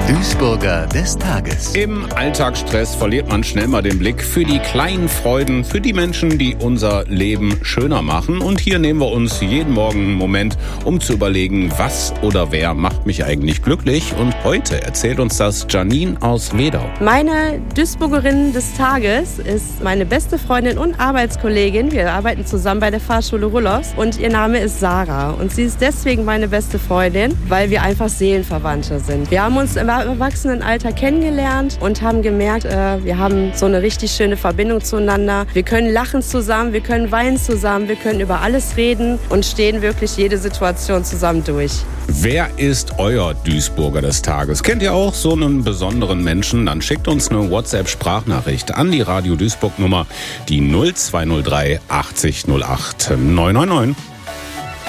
Duisburger des Tages. Im Alltagsstress verliert man schnell mal den Blick für die kleinen Freuden, für die Menschen, die unser Leben schöner machen. Und hier nehmen wir uns jeden Morgen einen Moment, um zu überlegen, was oder wer macht mich eigentlich glücklich. Und heute erzählt uns das Janine aus Wedau. Meine Duisburgerin des Tages ist meine beste Freundin und Arbeitskollegin. Wir arbeiten zusammen bei der Fahrschule Rullos und ihr Name ist Sarah. Und sie ist deswegen meine beste Freundin, weil wir einfach Seelenverwandte sind. Wir haben uns im Erwachsenenalter kennengelernt und haben gemerkt, wir haben so eine richtig schöne Verbindung zueinander. Wir können lachen zusammen, wir können weinen zusammen, wir können über alles reden und stehen wirklich jede Situation zusammen durch. Wer ist euer Duisburger des Tages? Kennt ihr auch so einen besonderen Menschen? Dann schickt uns eine WhatsApp-Sprachnachricht an die Radio Duisburg Nummer, die 0203 80 08 999.